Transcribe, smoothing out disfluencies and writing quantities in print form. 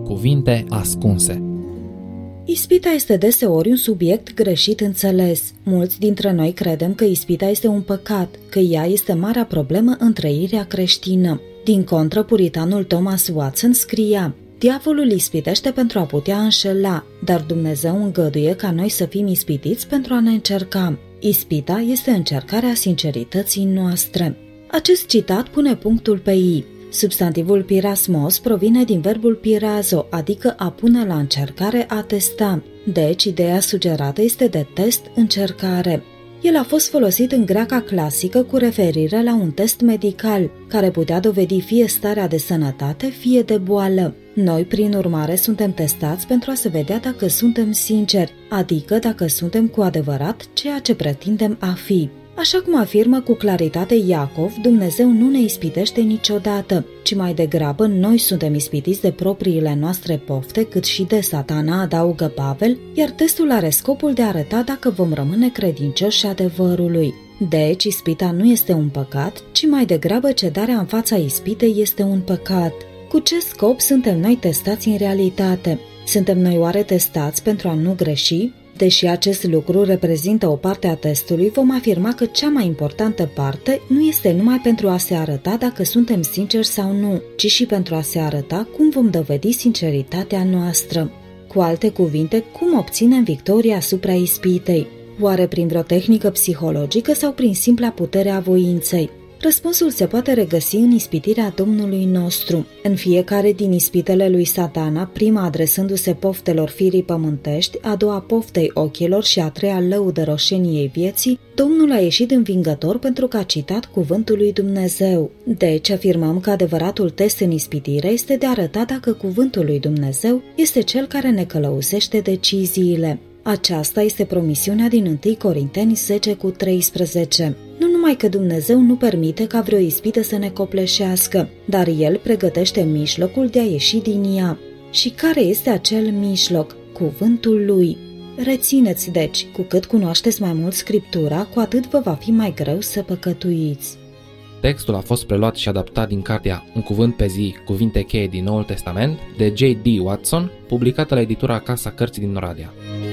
Cuvinte ascunse. Ispita este deseori un subiect greșit înțeles. Mulți dintre noi credem că ispita este un păcat, că ea este marea problemă în trăirea creștină. Din contră, puritanul Thomas Watson scria: diavolul ispitește pentru a putea înșela, dar Dumnezeu îngăduie ca noi să fim ispitiți pentru a ne încerca. Ispita este încercarea sincerității noastre. Acest citat pune punctul pe I. Substantivul pirasmos provine din verbul pirazo, adică a pune la încercare, a testa. Deci, ideea sugerată este de test, încercare. El a fost folosit în greaca clasică cu referire la un test medical, care putea dovedi fie starea de sănătate, fie de boală. Noi, prin urmare, suntem testați pentru a se vedea dacă suntem sinceri, adică dacă suntem cu adevărat ceea ce pretindem a fi. Așa cum afirmă cu claritate Iacov, Dumnezeu nu ne ispitește niciodată, ci mai degrabă noi suntem ispitiți de propriile noastre pofte, cât și de Satana, adaugă Pavel, iar testul are scopul de a arăta dacă vom rămâne credincioși adevărului. Deci, ispita nu este un păcat, ci mai degrabă cedarea în fața ispitei este un păcat. Cu ce scop suntem noi testați în realitate? Suntem noi oare testați pentru a nu greși? Deși acest lucru reprezintă o parte a testului, vom afirma că cea mai importantă parte nu este numai pentru a se arăta dacă suntem sinceri sau nu, ci și pentru a se arăta cum vom dovedi sinceritatea noastră. Cu alte cuvinte, cum obținem victoria asupra ispitei? Oare prin vreo tehnică psihologică sau prin simpla putere a voinței? Răspunsul se poate regăsi în ispitirea Domnului nostru. În fiecare din ispitele lui Satana, prima adresându-se poftelor firii pământești, a doua poftei ochilor și a treia lăudă roșeniei vieții, Domnul a ieșit învingător pentru că a citat cuvântul lui Dumnezeu. Deci afirmăm că adevăratul test în ispitire este de a arăta dacă cuvântul lui Dumnezeu este cel care ne călăuzește deciziile. Aceasta este promisiunea din 1 Corinteni 10:13. Nu numai că Dumnezeu nu permite ca vreo ispită să ne copleșească, dar El pregătește mijlocul de a ieși din ea. Și care este acel mijloc? Cuvântul Lui. Rețineți deci, cu cât cunoașteți mai mult Scriptura, cu atât vă va fi mai greu să păcătuiți. Textul a fost preluat și adaptat din cartea Un cuvânt pe zi, cuvinte cheie din Noul Testament, de J.D. Watson, publicată la editura Casa Cărții din Oradea.